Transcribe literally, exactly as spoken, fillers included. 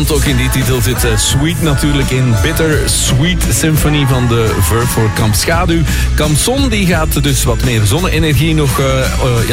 Want ook in die titel zit uh, Sweet natuurlijk in. Bitter Sweet Symphony van de Verve voor Kamp Schaduw. Kamp Zon die gaat dus wat meer zonne-energie nog uh, uh, ja,